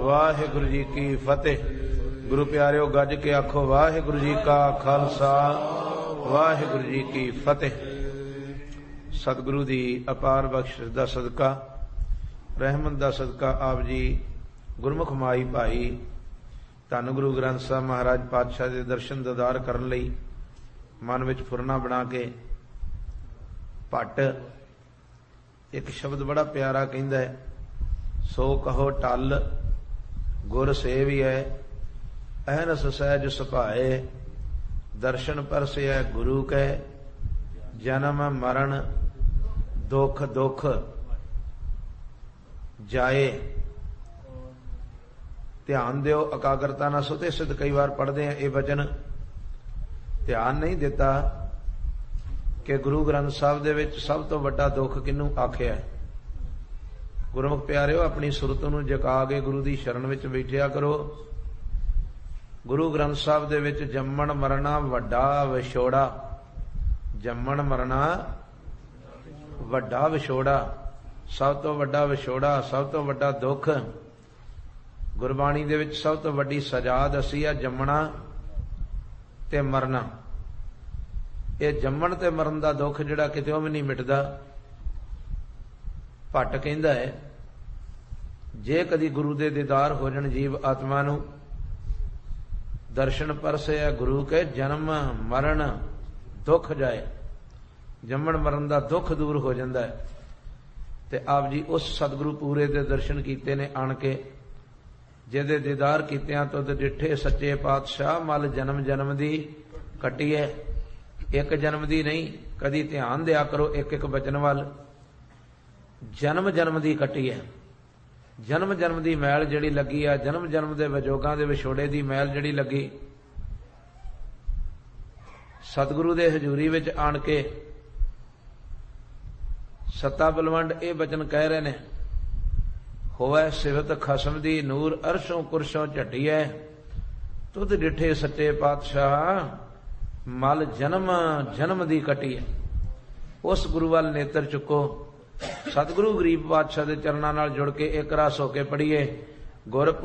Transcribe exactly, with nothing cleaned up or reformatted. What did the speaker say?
वाहिगुरु जी की फतेह। गुरु प्यारिओ गज के आखो वाहिगुरु जी का खालसा वाहिगुरु जी की फतेह। सतगुरु दी अपार बख्शिश दा सदका रहमत दा सदका आप जी गुरमुख माई भाई धन गुरु ग्रंथ साहब महाराज पातशाह के दर्शन दीदार करन लई मन विच फुरना बना के भट्ट एक शब्द बड़ा प्यारा कहंदा है, सो कहो टल गुर सेव है अहनस सहज सुभाए दर्शन परसे है गुरु कै जन्म मरण दुख दुख जाए। ध्यान दिओ एकाग्रता ना सुते सिद्ध कई बार पढ़ते हैं ये वचन, ध्यान नहीं दिता कि गुरु ग्रंथ साहब दे विच सब तो वड्डा दुख किनू आखिया है। गुरमुख प्यारिओ अपनी सुरत नूं जगा के गुरु दी शरण विच बैठिया करो। गुरु ग्रंथ साहब दे विच जम्मण मरना वड्डा विछोड़ा, जम्मण मरना वड्डा विछोड़ा, सब तो वड्डा विछोड़ा, सब तो वड्डा दुख। गुरबाणी दे विच सब तो वड्डी सजा दसी है जम्मणा ते मरना। ये जम्मण ते मरण दा दुख जिहड़ा कितेओं भी नहीं मिटदा। भट्ट कहंदा है जे कदी गुरु दे दीदार हो जाण जीव आत्मा नूं दर्शन परसे है गुरु के जन्म मरण दुख जाए। जम्मण मरण दा दुख दूर हो जाता है। ते आप जी उस सतगुरु पूरे दे दर्शन कीते ने आण के जिहदे दीदार कीतियां तो डिठे सच्चे पातशाह मल जन्म जन्म दी कटी है। एक जन्म दी नहीं, कदी ध्यान दिया करो एक एक वचन वाल। जन्म जन्म दी कटी है। जन्म जन्म दी मैल जिहड़ी लगी है, जन्म जन्म दे विजोगां दे विछोड़े दी मैल जिहड़ी लगी, सतगुरु दे हजूरी विच आण के सत्ता बलवंड ये वचन कह रहे ने, होवै सिवत खसम दी नूर अरशों कुरशों झटिए तुद डिठे सच्चे पातशाह मल जन्म जन्म दी कटी है। उस गुरु वाल नेत्र चुको। सतगुरु गरीब पातशाह दे चरणां नाल जुड़ के एक रस होके पढ़िए गुर